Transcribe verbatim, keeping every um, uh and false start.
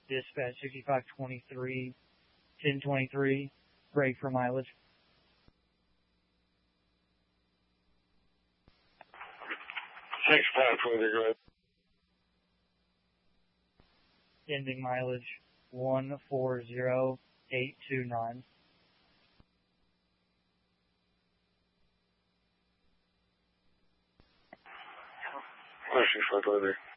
Dispatch sixty-five twenty-three, ten twenty-three, break for mileage. sixty-five twenty-three, go ahead. Ending mileage one four zero eight two nine. sixty-five twenty-three.